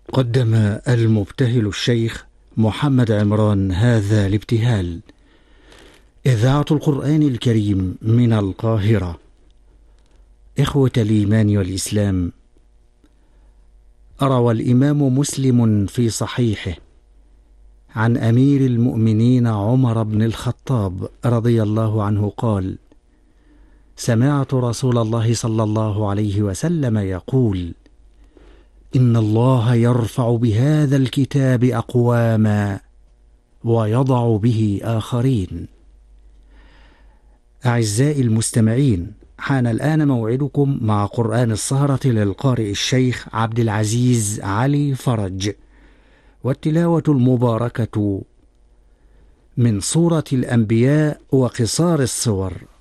قدم المبتهل الشيخ محمد عمران هذا الابتهال. إذاعة القرآن الكريم من القاهرة. إخوة الإيمان والإسلام، روى الإمام مسلم في صحيحه عن أمير المؤمنين عمر بن الخطاب رضي الله عنه قال: سمعت رسول الله صلى الله عليه وسلم يقول: إن الله يرفع بهذا الكتاب أقواما ويضع به آخرين. أعزائي المستمعين، حان الآن موعدكم مع قرآن السهرة للقارئ الشيخ عبد العزيز علي فرج، والتلاوة المباركة من سورة الأنبياء وقصار الصور.